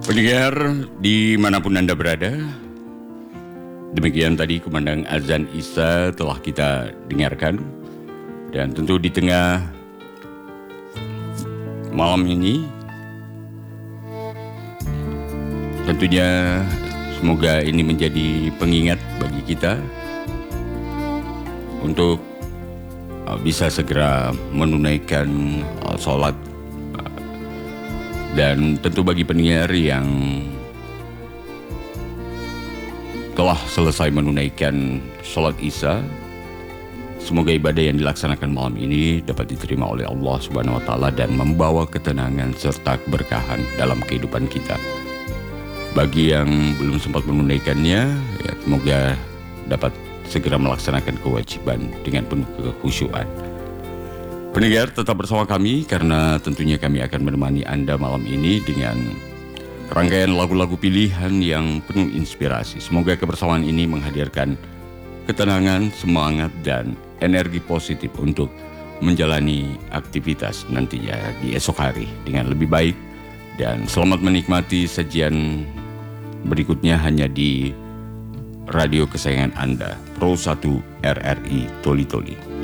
Pendengar dimanapun Anda berada, demikian tadi kumandang azan Isya telah kita dengarkan. Dan tentu di tengah malam ini, tentunya semoga ini menjadi pengingat bagi kita untuk bisa segera menunaikan sholat. Dan tentu bagi pendengar yang telah selesai menunaikan sholat Isya, semoga ibadah yang dilaksanakan malam ini dapat diterima oleh Allah Subhanahu wa Ta'ala dan membawa ketenangan serta keberkahan dalam kehidupan kita. Bagi yang belum sempat menunaikannya, ya, semoga dapat segera melaksanakan kewajiban dengan penuh kekhusyuan. Pendengar, tetap bersama kami karena tentunya kami akan menemani Anda malam ini dengan rangkaian lagu-lagu pilihan yang penuh inspirasi. Semoga kebersamaan ini menghadirkan ketenangan, semangat, dan energi positif untuk menjalani aktivitas nantinya di esok hari dengan lebih baik. Dan selamat menikmati sajian berikutnya hanya di radio kesayangan Anda, Pro 1 RRI Toli Toli.